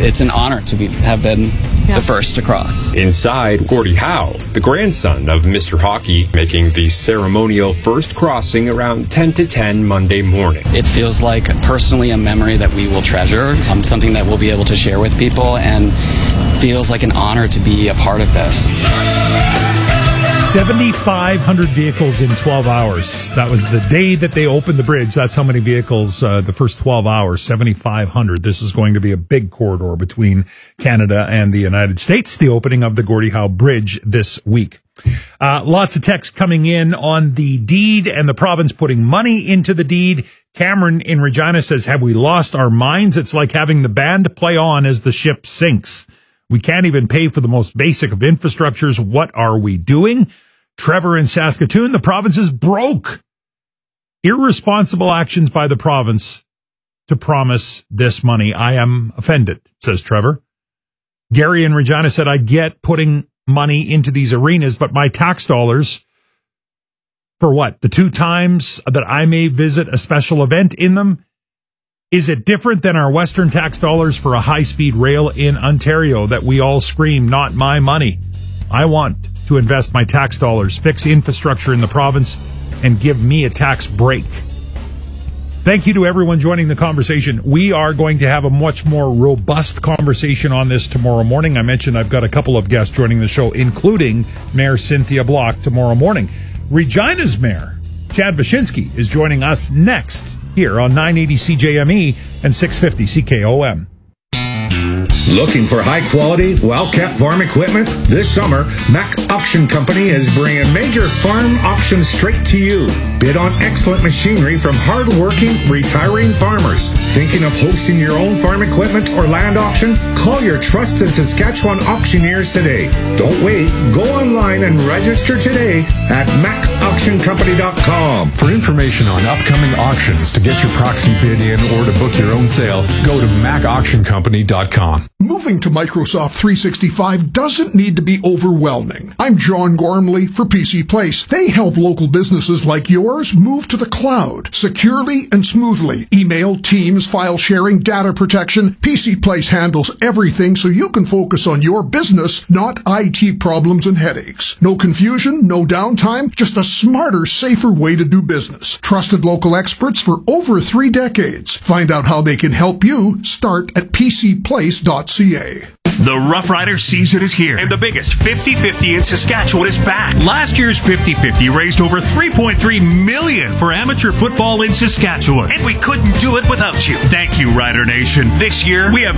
it's an honor to have been the first to cross. Inside, Gordie Howe, the grandson of Mr. Hockey, making the ceremonial first crossing around 10 to 10 Monday morning. It feels like personally a memory that we will treasure, something that we'll be able to share with people, and feels like an honor to be a part of this. 7,500 vehicles in 12 hours. That was the day that they opened the bridge. That's how many vehicles the first 12 hours, 7,500. This is going to be a big corridor between Canada and the United States, the opening of the Gordie Howe Bridge this week. Lots of text coming in on the deed and the province putting money into the deed. Cameron in Regina says, have we lost our minds? It's like having the band play on as the ship sinks. We can't even pay for the most basic of infrastructures. What are we doing? Trevor in Saskatoon, the province is broke. Irresponsible actions by the province to promise this money. I am offended, says Trevor. Gary in Regina said, I get putting money into these arenas, but my tax dollars for what? The 2 times that I may visit a special event in them? Is it different than our Western tax dollars for a high-speed rail in Ontario that we all scream, not my money? I want to invest my tax dollars, fix infrastructure in the province, and give me a tax break. Thank you to everyone joining the conversation. We are going to have a much more robust conversation on this tomorrow morning. I mentioned I've got a couple of guests joining the show, including Mayor Cynthia Block tomorrow morning. Regina's Mayor, Chad Wyszynski, is joining us next here on 980 CJME and 650 CKOM. Looking for high-quality, well-kept farm equipment? This summer, Mac Auction Company is bringing major farm auctions straight to you. Bid on excellent machinery from hard-working, retiring farmers. Thinking of hosting your own farm equipment or land auction? Call your trusted Saskatchewan auctioneers today. Don't wait. Go online and register today at macauctioncompany.com. For information on upcoming auctions, to get your proxy bid in, or to book your own sale, go to macauctioncompany.com. Moving to Microsoft 365 doesn't need to be overwhelming. I'm John Gormley for PC Place. They help local businesses like yours move to the cloud securely and smoothly. Email, Teams, file sharing, data protection. PC Place handles everything so you can focus on your business, not IT problems and headaches. No confusion, no downtime, just a smarter, safer way to do business. Trusted local experts for over 3 decades. Find out how they can help you. Start at pcplace.ca. The Rough Rider season is here, and the biggest 50-50 in Saskatchewan is back. Last year's 50-50 raised over $3.3 million for amateur football in Saskatchewan, and we couldn't do it without you. Thank you, Rider Nation. This year, we have